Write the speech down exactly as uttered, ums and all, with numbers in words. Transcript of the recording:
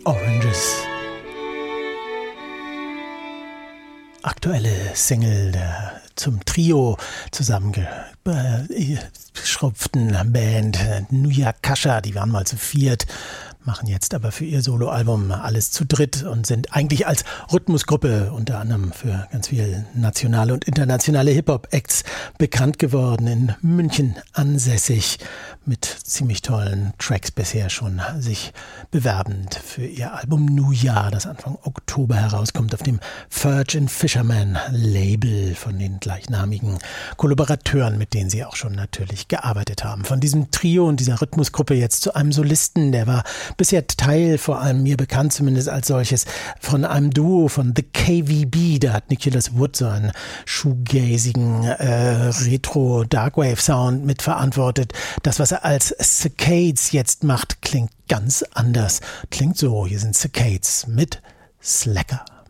Oranges. Aktuelle Single der zum Trio zusammengeschrupften Band Nuyakasha, die waren mal zu viert, machen jetzt aber für ihr Soloalbum alles zu dritt und sind eigentlich als Rhythmusgruppe unter anderem für ganz viele nationale und internationale Hip-Hop-Acts bekannt geworden, in München ansässig, mit ziemlich tollen Tracks bisher schon sich bewerbend für ihr Album Nuya, das Anfang Oktober herauskommt auf dem Ferg and Fisherman Label von den gleichnamigen Kollaborateuren, mit denen sie auch schon natürlich gearbeitet haben. Von diesem Trio und dieser Rhythmusgruppe jetzt zu einem Solisten, der war bisher Teil, vor allem mir bekannt zumindest als solches, von einem Duo von The K V B. Da hat Nicholas Wood so einen shoegazigen äh, Retro-Darkwave-Sound mitverantwortet. Das, was er als Saccades jetzt macht, klingt ganz anders. Klingt so, hier sind Saccades mit Slacker.